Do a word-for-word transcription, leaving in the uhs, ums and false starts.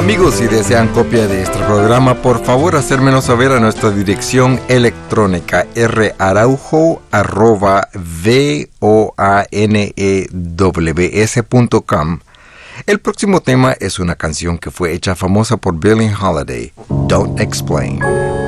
Amigos, si desean copia de este programa, por favor hacérmelo saber a nuestra dirección electrónica raraujo arroba voanews punto com. El próximo tema es una canción que fue hecha famosa por Billie Holiday, Don't Explain.